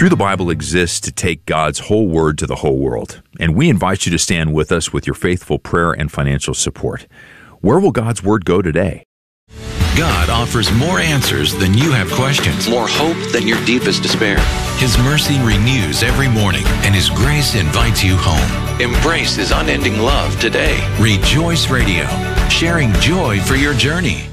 Through the Bible exists to take God's whole word to the whole world, and we invite you to stand with us with your faithful prayer and financial support. Where will God's word go today? God offers more answers than you have questions. More hope than your deepest despair. His mercy renews every morning, and His grace invites you home. Embrace His unending love today. Rejoice Radio, sharing joy for your journey.